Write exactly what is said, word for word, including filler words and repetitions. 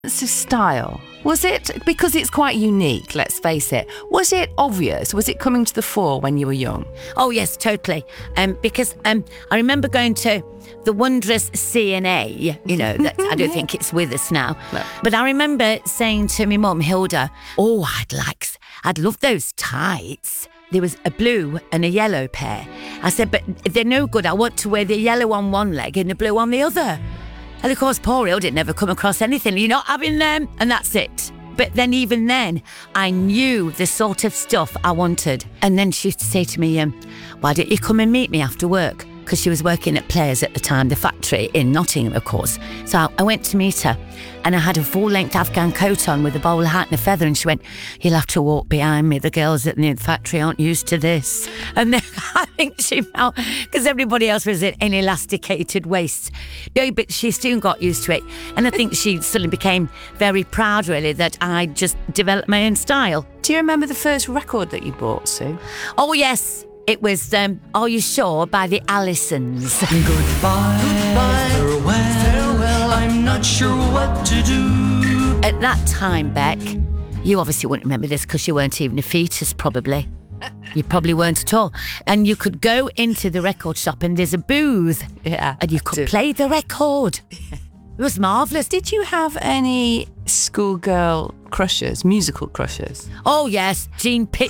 So style, was it, because it's quite unique, let's face it, was it obvious? Was it coming to the fore when you were young? Oh, yes, totally. Um, because um, I remember going to the wondrous C and A, you know, that, I don't think it's with us now. No. But I remember saying to my mum, Hilda, oh, I'd like, I'd love those tights. There was a blue and a yellow pair. I said, but they're no good. I want to wear the yellow on one leg and the blue on the other. And of course, poor Hilda never come across anything. You're not having them, and that's it. But then even then, I knew the sort of stuff I wanted. And then she used to say to me, um, why don't you come and meet me after work? Because she was working at Players at the time, the factory in Nottingham, of course. So I, I went to meet her, and I had a full-length Afghan coat on with a bowler hat and a feather, and she went, you'll have to walk behind me. The girls at the factory aren't used to this. And then I think she felt, because everybody else was in elasticated waists. No, but she soon got used to it. And I think she suddenly became very proud, really, that I just developed my own style. Do you remember the first record that you bought, Sue? Oh, yes. It was um, Are You Sure by the Allisons. Goodbye, Goodbye, farewell, farewell, I'm not sure what to do. At that time, Beck, you obviously wouldn't remember this because you weren't even a fetus, probably. You probably weren't at all. And you could go into the record shop and there's a booth. Yeah. And you could play the record. It was marvellous. Did you have any schoolgirl crushes, musical crushes? Oh, yes. Jean Pitt